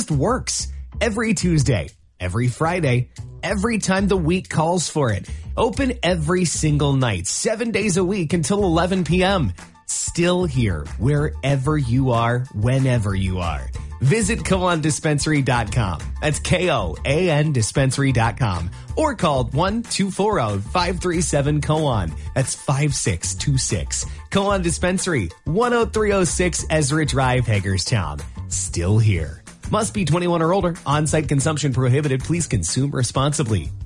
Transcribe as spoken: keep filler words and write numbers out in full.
just works. Every Tuesday, every Friday, every time the week calls for it. Open every single night, seven days a week until eleven p.m. Still here, wherever you are, whenever you are. Visit Koan Dispensary dot com. That's K O A N Dispensary dot com. Or call one two four zero, five three seven, K O A N. That's five six two six. Koan Dispensary, one oh three oh six Ezra Drive, Hagerstown. Still here. Must be twenty-one or older. On-site consumption prohibited. Please consume responsibly.